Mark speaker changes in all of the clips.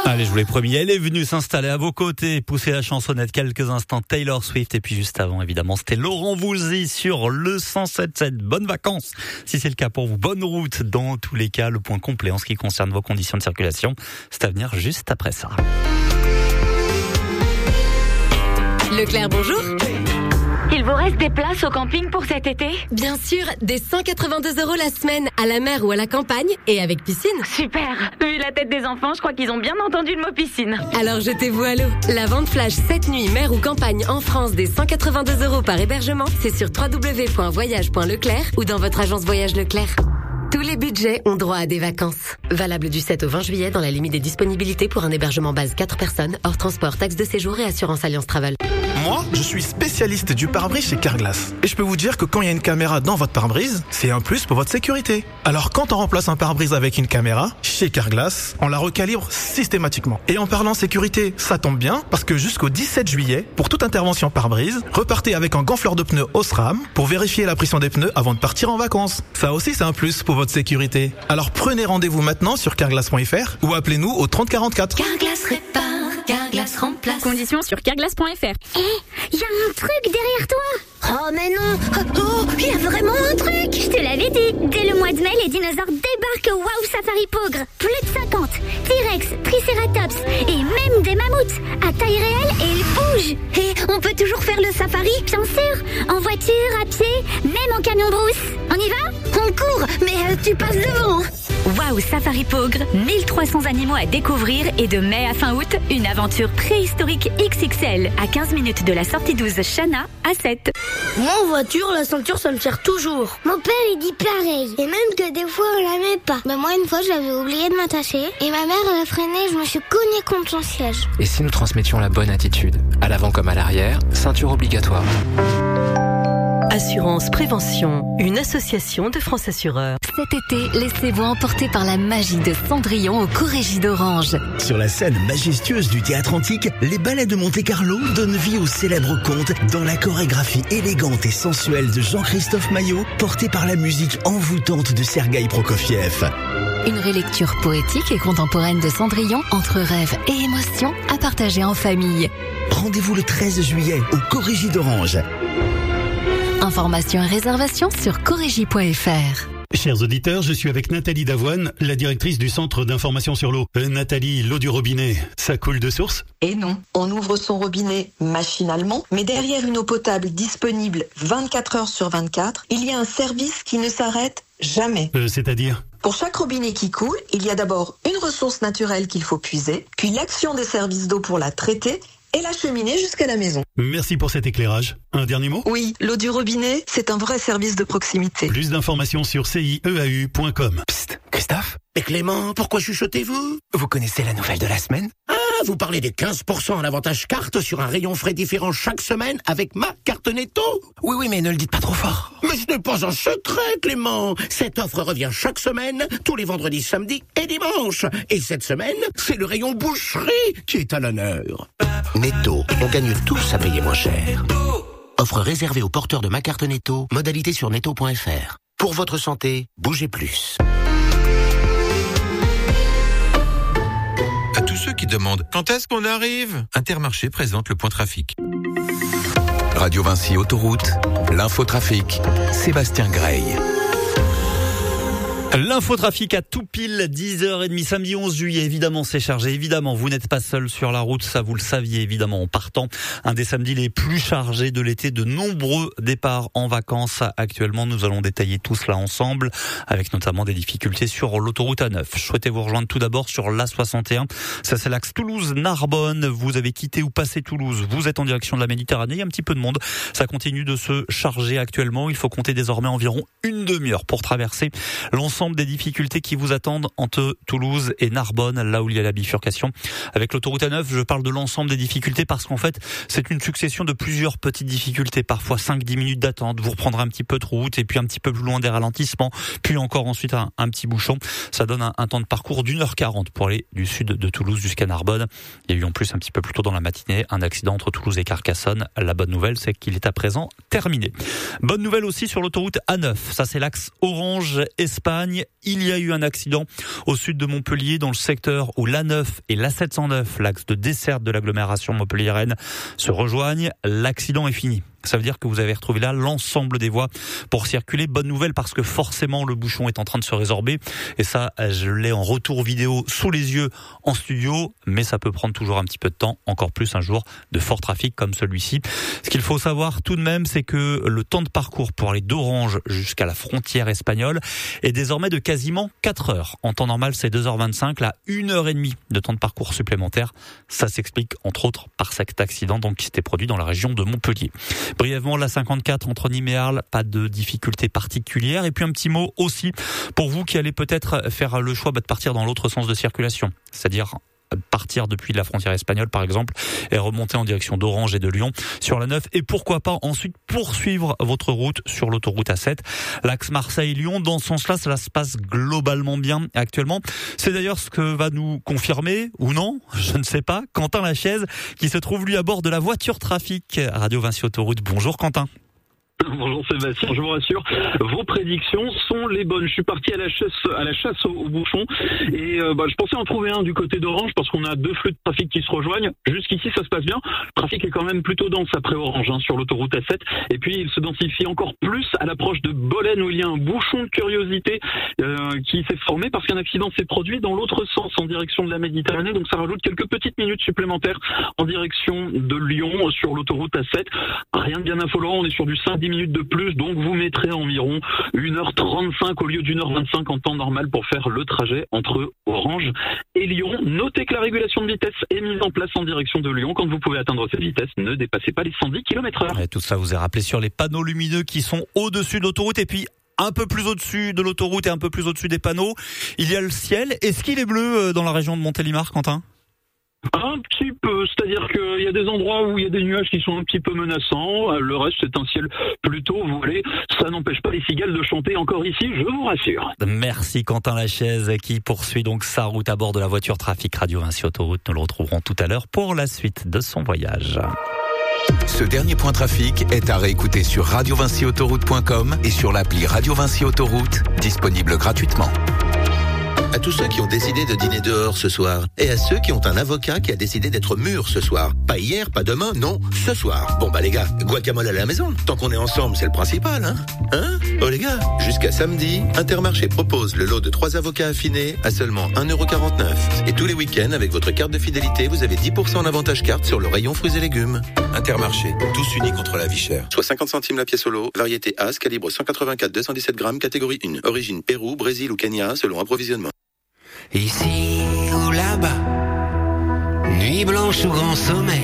Speaker 1: Allez, je vous l'ai promis, elle est venue s'installer à vos côtés, pousser la chansonnette quelques instants, Taylor Swift, et puis juste avant, évidemment, c'était Laurent Voulzy sur le 107.7. Bonnes vacances, si c'est le cas pour vous. Bonne route, dans tous les cas, le point complet en ce qui concerne vos conditions de circulation, c'est à venir juste après ça.
Speaker 2: Leclerc, bonjour.
Speaker 3: Il vous reste des places au camping pour cet été ?
Speaker 2: Bien sûr, des 182 € la semaine, à la mer ou à la campagne, et avec piscine.
Speaker 3: Super. Vu la tête des enfants, je crois qu'ils ont bien entendu le mot piscine.
Speaker 2: Alors jetez-vous à l'eau. La vente flash cette nuit, mer ou campagne en France, des 182 € par hébergement, c'est sur www.voyage.leclerc ou dans votre agence Voyage Leclerc. Tous les budgets ont droit à des vacances. Valable du 7 au 20 juillet dans la limite des disponibilités pour un hébergement base 4 personnes, hors transport, taxe de séjour et assurance Alliance Travel.
Speaker 4: Moi, je suis spécialiste du pare-brise chez Carglass. Et je peux vous dire que quand il y a une caméra dans votre pare-brise, c'est un plus pour votre sécurité. Alors quand on remplace un pare-brise avec une caméra, chez Carglass, on la recalibre systématiquement. Et en parlant sécurité, ça tombe bien, parce que jusqu'au 17 juillet, pour toute intervention pare-brise, repartez avec un gonfleur de pneus Osram pour vérifier la pression des pneus avant de partir en vacances. Ça aussi, c'est un plus pour votre sécurité. Alors prenez rendez-vous maintenant sur carglass.fr ou appelez-nous au 30 44.
Speaker 5: Carglass répare, Carglass remplace.
Speaker 3: Conditions sur carglass.fr.
Speaker 5: Y a un truc derrière toi. Oh mais non. Oh, y a vraiment un truc. Je te l'avais dit. Dès le mois de mai, les dinosaures débarquent au Wow Safari Pogre. Plus de 50. T-Rex, Triceratops et même des mammouths. À taille réelle et ils bougent. Et on peut toujours faire le safari, bien sûr. En voiture, à pied, même en camion brousse. On y va ? On court, mais tu passes devant.
Speaker 3: Wow Safari Pogre, 1300 animaux à découvrir et de mai à fin août, une aventure préhistorique XXL à 15 minutes de la sortie 12 Chana à 7.
Speaker 6: Moi en voiture, la ceinture ça me sert toujours.
Speaker 5: Mon père il dit pareil. Et même que des fois on la met pas.
Speaker 6: Moi une fois j'avais oublié de m'attacher et ma mère elle a freiné et je me suis cognée contre son siège.
Speaker 7: Et si nous transmettions la bonne attitude, à l'avant comme à l'arrière, ceinture obligatoire.
Speaker 2: Assurance Prévention, une association de France Assureurs.
Speaker 8: Cet été, laissez-vous emporter par la magie de Cendrillon au Corégie d'Orange.
Speaker 9: Sur la scène majestueuse du théâtre antique, les ballets de Monte-Carlo donnent vie au célèbre conte dans la chorégraphie élégante et sensuelle de Jean-Christophe Maillot, portée par la musique envoûtante de Sergueï Prokofiev.
Speaker 8: Une relecture poétique et contemporaine de Cendrillon, entre rêve et émotion, à partager en famille.
Speaker 9: Rendez-vous le 13 juillet au Corégie d'Orange.
Speaker 8: Informations et réservations sur corégie.fr.
Speaker 10: Chers auditeurs, je suis avec Nathalie Davoine, la directrice du Centre d'information sur l'eau. Nathalie, l'eau du robinet, ça coule de source ?
Speaker 11: Et non, on ouvre son robinet machinalement, mais derrière une eau potable disponible 24 heures sur 24, il y a un service qui ne s'arrête jamais.
Speaker 10: C'est-à-dire ?
Speaker 11: Pour chaque robinet qui coule, il y a d'abord une ressource naturelle qu'il faut puiser, puis l'action des services d'eau pour la traiter, et l'acheminer jusqu'à la maison.
Speaker 10: Merci pour cet éclairage. Un dernier mot ?
Speaker 11: Oui, l'eau du robinet, c'est un vrai service de proximité.
Speaker 10: Plus d'informations sur CIEAU.com.
Speaker 12: Psst, Christophe ? Mais Clément, pourquoi chuchotez-vous ? Vous connaissez la nouvelle de la semaine ? Ah, vous parlez des 15% en avantage carte sur un rayon frais différent chaque semaine avec ma carte Netto ? Oui, mais ne le dites pas trop fort. Mais ce n'est pas un secret, Clément. Cette offre revient chaque semaine, tous les vendredis, samedis et dimanches. Et cette semaine, c'est le rayon boucherie qui est à l'honneur. Netto, on gagne tous à payer moins cher. Offre réservée aux porteurs de ma carte Netto, modalité sur netto.fr. Pour votre santé, bougez plus.
Speaker 13: À tous ceux qui demandent quand est-ce qu'on arrive, Intermarché présente le point trafic. Radio Vinci Autoroute, l'infotrafic, Sébastien Grey.
Speaker 1: L'infotrafic à tout pile 10h30 samedi 11 juillet. Évidemment, c'est chargé. Évidemment, vous n'êtes pas seul sur la route. Ça, vous le saviez évidemment en partant. Un des samedis les plus chargés de l'été. De nombreux départs en vacances. Actuellement, nous allons détailler tout cela ensemble avec notamment des difficultés sur l'autoroute A9. Je souhaitais vous rejoindre tout d'abord sur l'A61. Ça, c'est l'axe Toulouse-Narbonne. Vous avez quitté ou passé Toulouse. Vous êtes en direction de la Méditerranée. Il y a un petit peu de monde. Ça continue de se charger actuellement. Il faut compter désormais environ une demi-heure pour traverser l'ensemble des difficultés qui vous attendent entre Toulouse et Narbonne, là où il y a la bifurcation. Avec l'autoroute A9, je parle de l'ensemble des difficultés parce qu'en fait, c'est une succession de plusieurs petites difficultés, parfois 5-10 minutes d'attente, vous reprendrez un petit peu de route et puis un petit peu plus loin des ralentissements, puis encore ensuite un petit bouchon. Ça donne un temps de parcours d'1h40 pour aller du sud de Toulouse jusqu'à Narbonne. Il y a eu en plus un petit peu plus tôt dans la matinée un accident entre Toulouse et Carcassonne. La bonne nouvelle, c'est qu'il est à présent terminé. Bonne nouvelle aussi sur l'autoroute A9. Ça, c'est l'axe Orange-Espagne. rejoignent. Il y a eu un accident au sud de Montpellier dans le secteur où l'A9 et l'A709, l'axe de desserte de l'agglomération montpelliéraine, se rejoignent. L'accident est fini. Ça veut dire que vous avez retrouvé là l'ensemble des voies pour circuler. Bonne nouvelle parce que forcément le bouchon est en train de se résorber. Et ça, je l'ai en retour vidéo sous les yeux en studio. Mais ça peut prendre toujours un petit peu de temps. Encore plus un jour de fort trafic comme celui-ci. Ce qu'il faut savoir tout de même, c'est que le temps de parcours pour aller d'Orange jusqu'à la frontière espagnole est désormais de quasiment 4 heures. En temps normal, c'est 2h25. Là, 1h30 de temps de parcours supplémentaire. Ça s'explique entre autres par cet accident donc, qui s'était produit dans la région de Montpellier. Brièvement, la 54 entre Nîmes et Arles, pas de difficultés particulières. Et puis un petit mot aussi pour vous qui allez peut-être faire le choix de partir dans l'autre sens de circulation, c'est-à-dire partir depuis la frontière espagnole par exemple et remonter en direction d'Orange et de Lyon sur la 9 et pourquoi pas ensuite poursuivre votre route sur l'autoroute A7. L'axe Marseille-Lyon, dans ce sens-là, cela se passe globalement bien actuellement. C'est d'ailleurs ce que va nous confirmer, ou non, je ne sais pas, Quentin Lachaise qui se trouve lui à bord de la voiture trafic Radio Vinci Autoroute. Bonjour Quentin.
Speaker 14: Bonjour Sébastien, je vous rassure, vos prédictions sont les bonnes. Je suis parti à la chasse aux bouchons et je pensais en trouver un du côté d'Orange parce qu'on a 2 flux de trafic qui se rejoignent. Jusqu'ici ça se passe bien, le trafic est quand même plutôt dense après Orange sur l'autoroute A7 et puis il se densifie encore plus à l'approche de Bolène où il y a un bouchon de curiosité qui s'est formé parce qu'un accident s'est produit dans l'autre sens en direction de la Méditerranée, donc ça rajoute quelques petites minutes supplémentaires en direction de Lyon sur l'autoroute A7. Rien de bien affolant, on est sur du 5-10 minutes de plus, donc vous mettrez environ 1h35 au lieu d'1h25 en temps normal pour faire le trajet entre Orange et Lyon. Notez que la régulation de vitesse est mise en place en direction de Lyon. Quand vous pouvez atteindre cette vitesse, ne dépassez pas les 110 km/h.
Speaker 1: Et tout ça vous est rappelé sur les panneaux lumineux qui sont au-dessus de l'autoroute et puis un peu plus au-dessus de l'autoroute et un peu plus au-dessus des panneaux. Il y a le ciel. Est-ce qu'il est bleu dans la région de Montélimar, Quentin ?
Speaker 14: Un petit peu, c'est-à-dire qu'il y a des endroits où il y a des nuages qui sont un petit peu menaçants, le reste c'est un ciel plutôt voilé, ça n'empêche pas les cigales de chanter encore ici, je vous rassure.
Speaker 1: Merci Quentin Lachaise qui poursuit donc sa route à bord de la voiture trafic Radio Vinci Autoroute. Nous le retrouverons tout à l'heure pour la suite de son voyage.
Speaker 13: Ce dernier point trafic est à réécouter sur radiovinciautoroute.com et sur l'appli Radio Vinci Autoroute, disponible gratuitement.
Speaker 15: À tous ceux qui ont décidé de dîner dehors ce soir. Et à ceux qui ont un avocat qui a décidé d'être mûr ce soir. Pas hier, pas demain, non, ce soir. Bon les gars, guacamole à la maison. Tant qu'on est ensemble, c'est le principal, hein Oh les gars, jusqu'à samedi, Intermarché propose le lot de 3 avocats affinés à seulement 1,49€. Et tous les week-ends, avec votre carte de fidélité, vous avez 10% en avantage carte sur le rayon fruits et légumes.
Speaker 13: Intermarché, tous unis contre la vie chère.
Speaker 15: Soit 50 centimes la pièce au lot, variété As, calibre 184-217 grammes, catégorie 1. Origine Pérou, Brésil ou Kenya, selon approvisionnement.
Speaker 16: Ici ou là-bas, nuit blanche ou grand sommeil.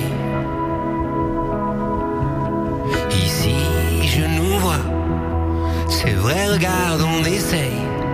Speaker 16: Ici je nous vois, c'est vrai, regarde, on essaye.